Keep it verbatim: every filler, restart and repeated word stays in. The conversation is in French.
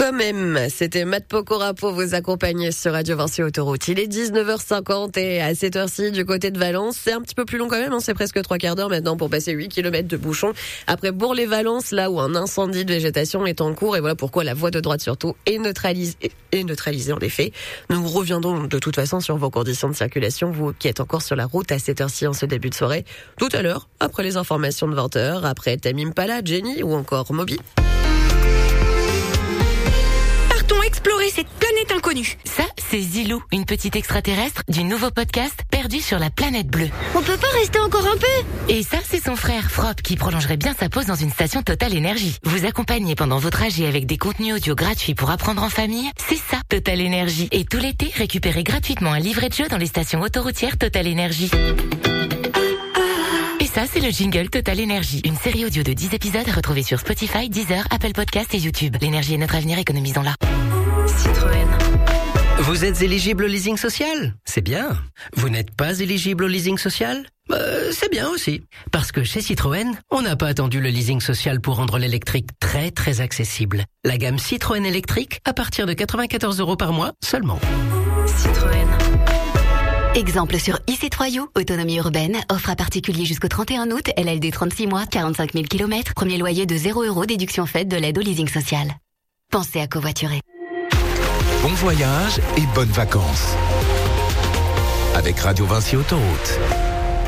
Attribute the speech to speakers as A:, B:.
A: Quand même, c'était Matt Pokora pour vous accompagner sur Radio Vinci Autoroute. Il est dix-neuf heures cinquante et à cette heure-ci, du côté de Valence, c'est un petit peu plus long quand même, hein, c'est presque trois quarts d'heure maintenant pour passer huit kilomètres de bouchon. Après Bourg-les-Valences, là où un incendie de végétation est en cours, et voilà pourquoi la voie de droite surtout est neutralisée, est neutralisée en effet. Nous reviendrons de toute façon sur vos conditions de circulation, vous qui êtes encore sur la route à cette heure-ci en ce début de soirée. Tout à l'heure, après les informations de vingt heures, après Tamim Pala, Jenny ou encore Moby.
B: Explorer cette planète inconnue.
C: Ça, c'est Zilou, une petite extraterrestre du nouveau podcast Perdu sur la planète bleue.
B: On peut pas rester encore un peu?
C: Et ça, c'est son frère Frop qui prolongerait bien sa pause dans une station Total Énergie. Vous accompagnez pendant vos trajets avec des contenus audio gratuits pour apprendre en famille, c'est ça, Total Énergie. Et tout l'été, récupérez gratuitement un livret de jeu dans les stations autoroutières Total Énergie. Et ça, c'est le jingle Total Énergie. Une série audio de dix épisodes à retrouver sur Spotify, Deezer, Apple Podcasts et YouTube. L'énergie est notre avenir, économisons-la.
D: Citroën. Vous êtes éligible au leasing social? C'est bien. Vous n'êtes pas éligible au leasing social? Euh, c'est bien aussi. Parce que chez Citroën, on n'a pas attendu le leasing social pour rendre l'électrique très très accessible. La gamme Citroën électrique à partir de quatre-vingt-quatorze euros par mois seulement. Citroën.
E: Exemple sur I C trois U, autonomie urbaine, offre à particulier jusqu'au trente et un août, L L D trente-six mois, quarante-cinq mille kilomètres, premier loyer de zéro euros, déduction faite de l'aide au leasing social. Pensez à covoiturer.
F: Bon voyage et bonnes vacances avec Radio Vinci Autoroute.